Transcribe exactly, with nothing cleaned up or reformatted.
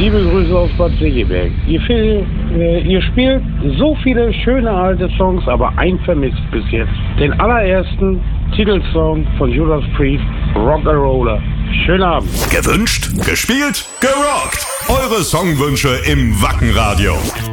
Liebe Grüße aus Bad Segeberg. Ihr, viel, äh, ihr spielt so viele schöne alte Songs, aber ein vermisst bis jetzt. Den allerersten Titelsong von Judas Priest, Rock'n'Roller. Schönen Abend. Gewünscht, gespielt, gerockt. Eure Songwünsche im Wacken Radio.